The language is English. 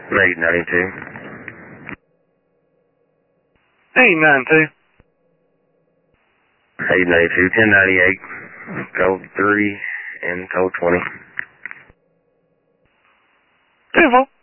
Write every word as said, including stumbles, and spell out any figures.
eight ninety-two. eight ninety-two. eight ninety-two, ten ninety-eight, code three and code twenty. Beautiful.